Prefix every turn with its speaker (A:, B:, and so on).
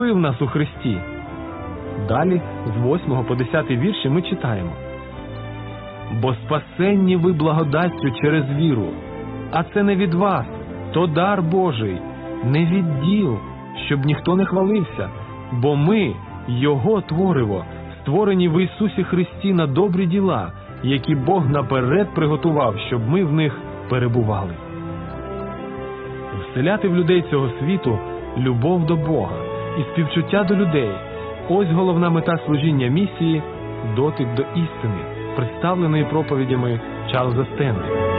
A: в нас у Христі. Далі, з 8 по 10 вірші ми читаємо. «Бо спасенні ви благодаттю через віру, а це не від вас, то дар Божий, не від діл, щоб ніхто не хвалився, бо ми, Його твориво, створені в Ісусі Христі на добрі діла, які Бог наперед приготував, щоб ми в них перебували». Вселяти в людей цього світу любов до Бога і співчуття до людей – ось головна мета служіння місії «Дотик до істини», представленої проповідями Чарльза Стенлі.